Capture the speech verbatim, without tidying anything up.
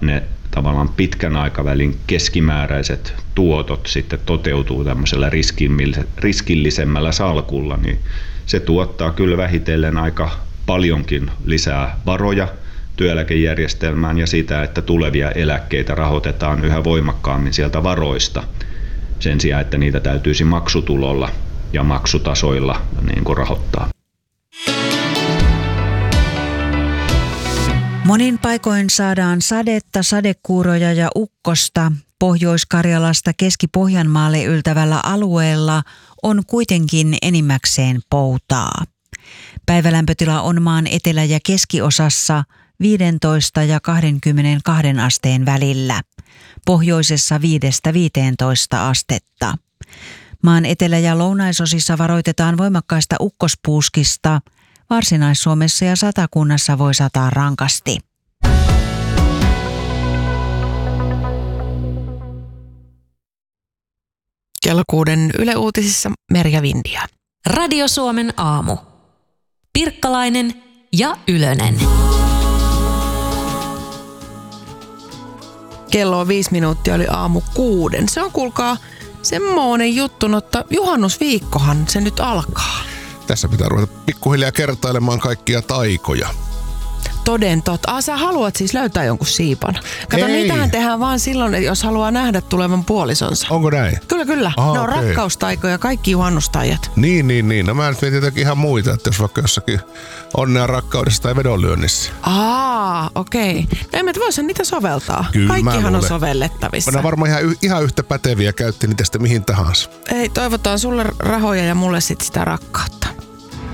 ne tavallaan pitkän aikavälin keskimääräiset tuotot sitten toteutuu tämmöisellä riskillisemmällä salkulla, niin se tuottaa kyllä vähitellen aika paljonkin lisää varoja työeläkejärjestelmään ja sitä, että tulevia eläkkeitä rahoitetaan yhä voimakkaammin sieltä varoista sen sijaan, että niitä täytyisi maksutulolla ja maksutasoilla niin kuin rahoittaa. Monin paikoin saadaan sadetta, sadekuuroja ja ukkosta. Pohjois-Karjalasta Keski-Pohjanmaalle yltävällä alueella on kuitenkin enimmäkseen poutaa. Päivälämpötila on maan etelä- ja keskiosassa viisitoista ja kaksikymmentäkaksi asteen välillä. Pohjoisessa viidestä viiteentoista astetta. Maan etelä- ja lounaisosissa varoitetaan voimakkaista ukkospuuskista. Varsinais-Suomessa ja Satakunnassa voi sataa rankasti. Kello kuuden Yle Uutisissa Merja Vindia. Radio Suomen aamu. Pirkkalainen ja Ylönen. Kello on viisi minuuttia, oli aamu kuuden. Se on, kuulkaa, semmoinen juttu, että juhannusviikkohan se nyt alkaa. Tässä pitää ruveta pikkuhiljaa kertailemaan kaikkia taikoja. Toden totta. Ah, sä haluat siis löytää jonkun siipan. Kato, Ei. niitähän tehdään vaan silloin, jos haluaa nähdä tulevan puolisonsa. Onko näin? Kyllä, kyllä. Aha, ne on okei. rakkaustaikoja, kaikki juhannustaijat. Niin, niin, niin. No mä nyt mietin jotakin ihan muita, että jos vaikka jossakin onnea rakkaudessa tai vedonlyönnissä. Aa, okei. Okay. No emme, voisihan niitä soveltaa. Kyllä, Kaikkihan on luulen. sovellettavissa. Mä varmaan ihan, y- ihan yhtä päteviä, käytti niitä sitten mihin tahansa. Ei, toivotaan sulle rahoja ja mulle sit sitä rakkautta.